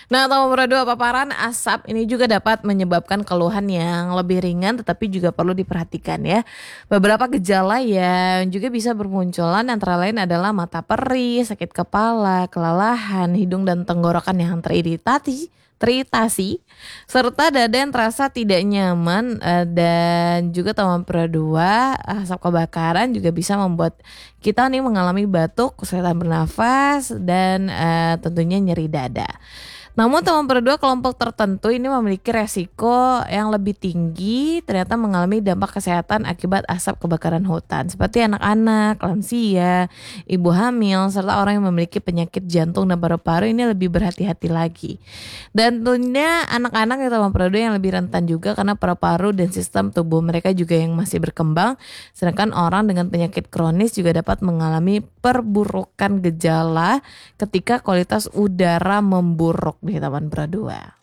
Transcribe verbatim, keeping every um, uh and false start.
Nah, nomor dua, paparan asap ini juga dapat menyebabkan keluhan yang lebih ringan tetapi juga perlu diperhatikan ya. Beberapa gejala yang juga bisa bermunculan antara lain adalah mata perih, sakit kepala, kelelahan, hidung dan tenggorokan yang teriritasi, teritasi, serta dada yang terasa tidak nyaman eh, dan juga nomor dua, asap kebakaran juga bisa membuat kita nih mengalami batuk, kesulitan bernafas dan eh, tentunya nyeri dada. Namun teman berdua kelompok tertentu ini memiliki resiko yang lebih tinggi ternyata mengalami dampak kesehatan akibat asap kebakaran hutan seperti anak-anak, lansia, ibu hamil, serta orang yang memiliki penyakit jantung dan paru-paru ini lebih berhati-hati lagi. Dan tentunya anak-anak yang teman berdua yang lebih rentan juga karena paru-paru dan sistem tubuh mereka juga yang masih berkembang. Sedangkan orang dengan penyakit kronis juga dapat mengalami perburukan gejala ketika kualitas udara memburuk di Taman Bradua.